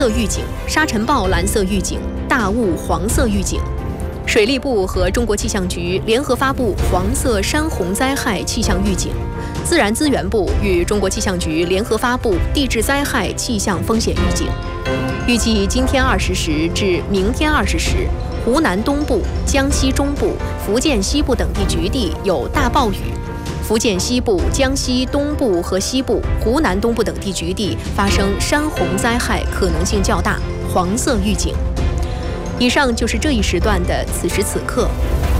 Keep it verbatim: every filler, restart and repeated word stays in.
色预警，沙尘暴蓝色预警，大雾黄色预警。水利部和中国气象局联合发布黄色山洪灾害气象预警。自然资源部与中国气象局联合发布地质灾害气象风险预警。预计今天二十时至明天二十时，湖南东部、江西中部、福建西部等地局地有大暴雨。福建西部、江西东部和西部、湖南东部等地局地发生山洪灾害可能性较大，黄色预警。以上就是这一时段的此时此刻。